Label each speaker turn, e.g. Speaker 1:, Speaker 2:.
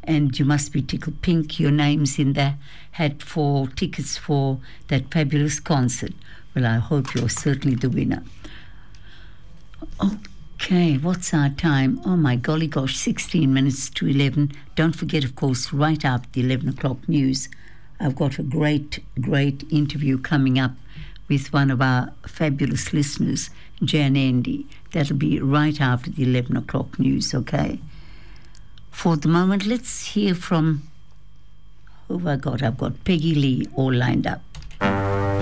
Speaker 1: and you must be tickled pink. Your name's in the hat for tickets for that fabulous concert. Well, I hope you're certainly the winner. Okay, what's our time? Oh my golly gosh, 16 minutes to 11. Don't forget, of course, right after the 11 o'clock news, I've got a great interview coming up with one of our fabulous listeners, Jan Andy. That'll be right after the 11 o'clock news, okay? For the moment, let's hear from... who have I got? I've got Peggy Lee all lined up.